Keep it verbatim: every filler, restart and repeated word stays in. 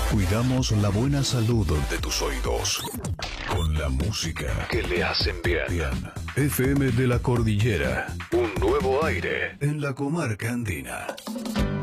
Cuidamos la buena salud de tus oídos con la música que le hacen bien. Bien. F M de la Cordillera. Un nuevo aire en la comarca andina.